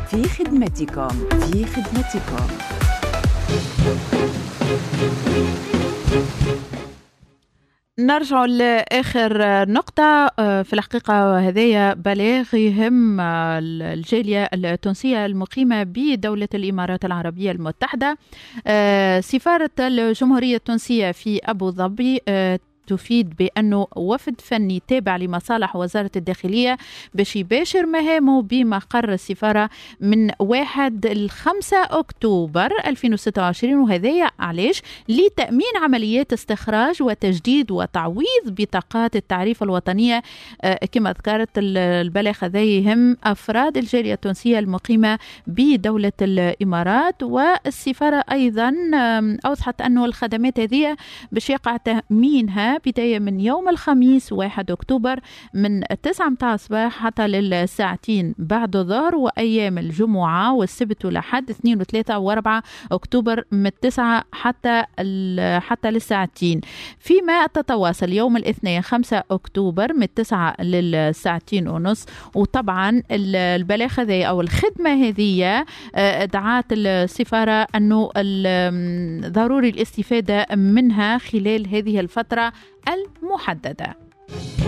في خدمتكم. في خدمتكم. نرجع لآخر نقطة في الحقيقة، وهذا بلاغ يهم الجالية التونسية المقيمة بدولة الإمارات العربية المتحدة. سفارة الجمهورية التونسية في أبو ظبي تفيد بأنه وفد فني تابع لمصالح وزارة الداخلية باش يباشر مهامه بمقر السفارة من 1 ل 5 أكتوبر 2026، وهذا علاش؟ لتأمين عمليات استخراج وتجديد وتعويض بطاقات التعريف الوطنية. كما ذكرت البلاغ هذا يهم أفراد الجالية التونسية المقيمة بدولة الإمارات، والسفارة أيضا أوضحت أنه الخدمات هذه باش يقع تأمينها بداية من يوم الخميس 1 أكتوبر من 9 متاع الصباح حتى للساعتين بعد الظهر، وأيام الجمعة والسبت والأحد 2 و3 و4 أكتوبر من 9 حتى للساعتين. فيما تتواصل يوم الاثنين 5 أكتوبر من 9 للساعتين ونص. وطبعا البلاغ هذه أو الخدمة هذه دعات السفارة أنه ضروري الاستفادة منها خلال هذه الفترة المحددة.